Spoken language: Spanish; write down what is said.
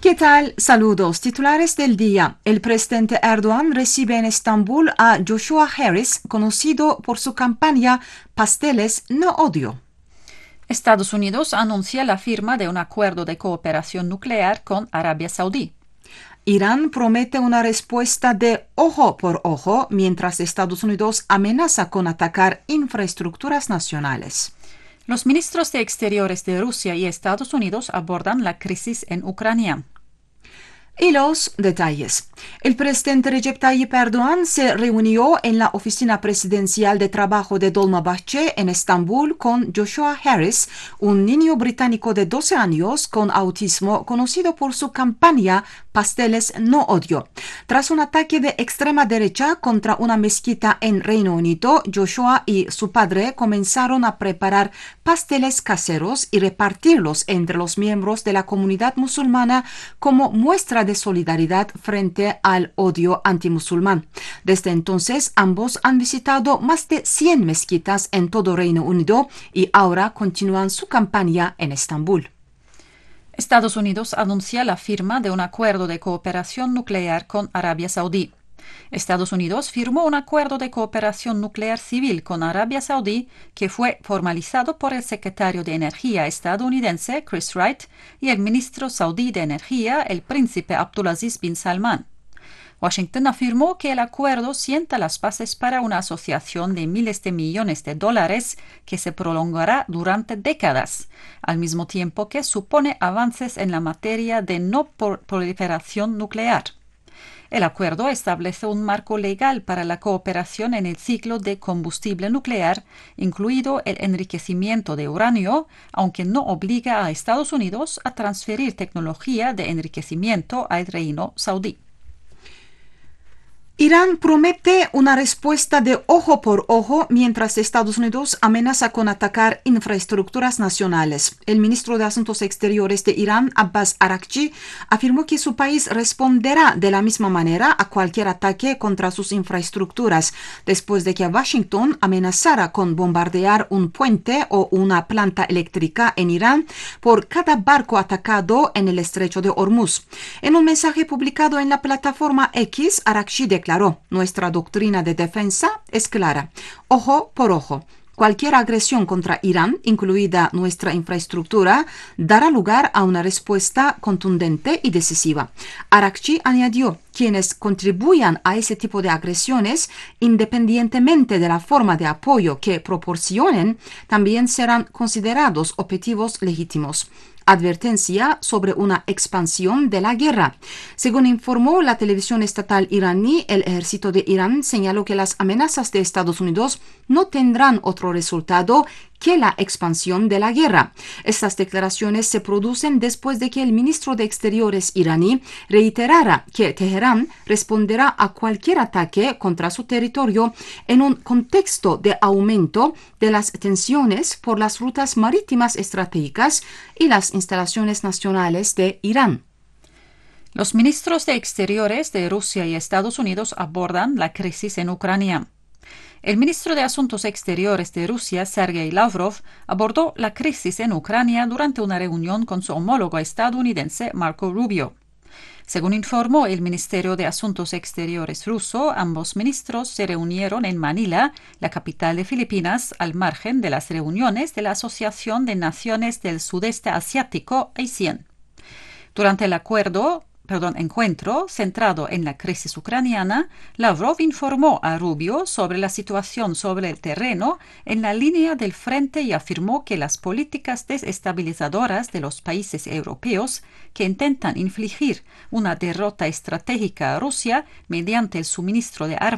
¿Qué tal? Saludos. Titulares del día. El presidente Erdogan recibe en Estambul a Joshua Harris, conocido por su campaña Pasteles no odio. Estados Unidos anuncia la firma de un acuerdo de cooperación nuclear con Arabia Saudí. Irán promete una respuesta de ojo por ojo, mientras Estados Unidos amenaza con atacar infraestructuras nacionales. Los ministros de Exteriores de Rusia y Estados Unidos abordan la crisis en Ucrania. Y los detalles. El presidente Recep Tayyip Erdogan se reunió en la oficina presidencial de trabajo de Dolmabahce en Estambul con Joshua Harris, un niño británico de 12 años con autismo conocido por su campaña Pasteles no odio. Tras un ataque de extrema derecha contra una mezquita en Reino Unido, Joshua y su padre comenzaron a preparar pasteles caseros y repartirlos entre los miembros de la comunidad musulmana como muestra de solidaridad frente al odio antimusulmán. Desde entonces, ambos han visitado más de 100 mezquitas en todo Reino Unido y ahora continúan su campaña en Estambul. Estados Unidos anuncia la firma de un acuerdo de cooperación nuclear con Arabia Saudí. Estados Unidos firmó un acuerdo de cooperación nuclear civil con Arabia Saudí que fue formalizado por el secretario de Energía estadounidense Chris Wright y el ministro saudí de Energía, el príncipe Abdulaziz bin Salman. Washington afirmó que el acuerdo sienta las bases para una asociación de miles de millones de dólares que se prolongará durante décadas, al mismo tiempo que supone avances en la materia de no proliferación nuclear. El acuerdo establece un marco legal para la cooperación en el ciclo de combustible nuclear, incluido el enriquecimiento de uranio, aunque no obliga a Estados Unidos a transferir tecnología de enriquecimiento al Reino Saudí. Irán promete una respuesta de ojo por ojo mientras Estados Unidos amenaza con atacar infraestructuras nacionales. El ministro de Asuntos Exteriores de Irán, Abbas Araghchi, afirmó que su país responderá de la misma manera a cualquier ataque contra sus infraestructuras, después de que Washington amenazara con bombardear un puente o una planta eléctrica en Irán por cada barco atacado en el estrecho de Hormuz. En un mensaje publicado en la plataforma X, Araghchi declaró: nuestra doctrina de defensa es clara, ojo por ojo. Cualquier agresión contra Irán, incluida nuestra infraestructura, dará lugar a una respuesta contundente y decisiva. Araghchi añadió: quienes contribuyan a ese tipo de agresiones, independientemente de la forma de apoyo que proporcionen, también serán considerados objetivos legítimos. Advertencia sobre una expansión de la guerra. Según informó la televisión estatal iraní, el ejército de Irán señaló que las amenazas de Estados Unidos no tendrán otro resultado que la expansión de la guerra. Estas declaraciones se producen después de que el ministro de Exteriores iraní reiterara que Teherán responderá a cualquier ataque contra su territorio en un contexto de aumento de las tensiones por las rutas marítimas estratégicas y las instalaciones nacionales de Irán. Los ministros de Exteriores de Rusia y Estados Unidos abordan la crisis en Ucrania. El ministro de Asuntos Exteriores de Rusia, Sergei Lavrov, abordó la crisis en Ucrania durante una reunión con su homólogo estadounidense Marco Rubio. Según informó el Ministerio de Asuntos Exteriores ruso, ambos ministros se reunieron en Manila, la capital de Filipinas, al margen de las reuniones de la Asociación de Naciones del Sudeste Asiático, ASEAN. Durante el encuentro centrado en la crisis ucraniana, Lavrov informó a Rubio sobre la situación sobre el terreno en la línea del frente y afirmó que las políticas desestabilizadoras de los países europeos que intentan infligir una derrota estratégica a Rusia mediante el suministro de armas